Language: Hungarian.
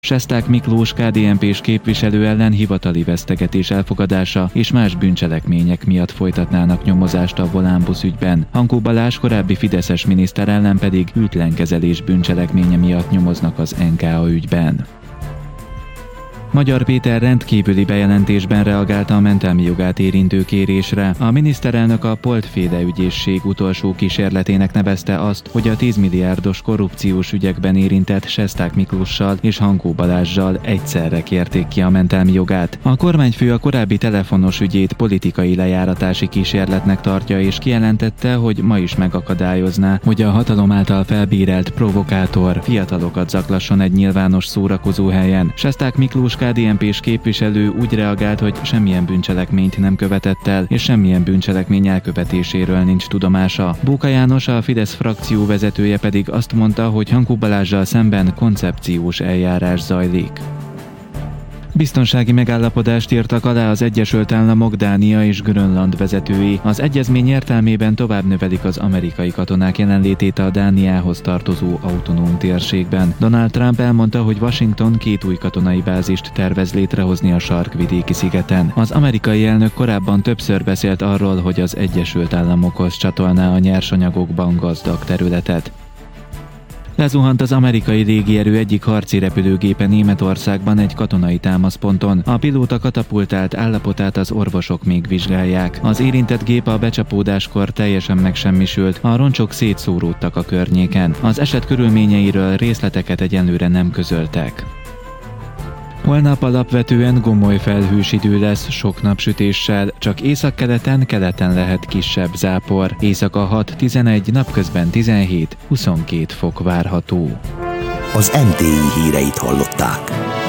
Sesták Miklós KDNP-s képviselő ellen hivatali vesztegetés elfogadása és más bűncselekmények miatt folytatnának nyomozást a Volánbusz ügyben. Hankó Balázs korábbi fideszes miniszter ellen pedig hűtlenkezelés bűncselekménye miatt nyomoznak az NKA ügyben. Magyar Péter rendkívüli bejelentésben reagált a mentelmi jogát érintő kérésre. A miniszterelnök a Polt-féle ügyészség utolsó kísérletének nevezte azt, hogy a 10 milliárdos korrupciós ügyekben érintett Sesták Miklóssal és Hankó Balázssal egyszerre kérték ki a mentelmi jogát. A kormányfő a korábbi telefonos ügyét politikai lejáratási kísérletnek tartja és kijelentette, hogy ma is megakadályozná, hogy a hatalom által felbírelt provokátor fiatalokat zaklasson egy nyilvános szórakozóhelyen. Sesták Miklós KDNP-s képviselő úgy reagált, hogy semmilyen bűncselekményt nem követett el, és semmilyen bűncselekmény elkövetéséről nincs tudomása. Bóka János, a Fidesz frakció vezetője pedig azt mondta, hogy Hankó Balázssal szemben koncepciós eljárás zajlik. Biztonsági megállapodást írtak alá az Egyesült Államok, Dánia és Grönland vezetői. Az egyezmény értelmében tovább növelik az amerikai katonák jelenlétét a Dániához tartozó autonóm térségben. Donald Trump elmondta, hogy Washington 2 új katonai bázist tervez létrehozni a sarkvidéki szigeten. Az amerikai elnök korábban többször beszélt arról, hogy az Egyesült Államokhoz csatolná a nyersanyagokban gazdag területet. Lezuhant az amerikai légierő egyik harci repülőgépe Németországban egy katonai támaszponton. A pilóta katapultált állapotát az orvosok még vizsgálják. Az érintett gép a becsapódáskor teljesen megsemmisült, a roncsok szétszóródtak a környéken. Az eset körülményeiről részleteket egyelőre nem közöltek. Holnap alapvetően gomoly felhős idő lesz, sok napsütéssel, csak északkeleten lehet kisebb zápor. Éjszaka 6-11, napközben 17-22 fok várható. Az MTI híreit hallották.